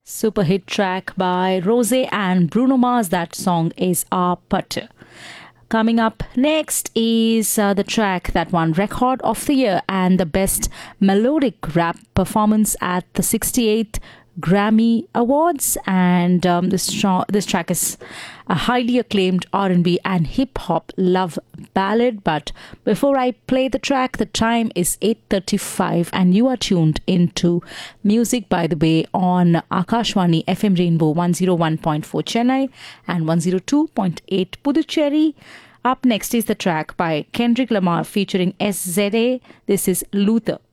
Super hit track by Rose and Bruno Mars. That song is Our Putter. Coming up next is the track that won Record of the Year and the Best Melodic Rap Performance at the 68th Grammy Awards. And this track is a highly acclaimed R&B and hip-hop love ballad. But before I play the track, the time is 8:35 and you are tuned into Music by the Bay on Akashwani FM Rainbow 101.4 Chennai and 102.8 Puducherry. Up next is the track by Kendrick Lamar featuring SZA. This is Luther.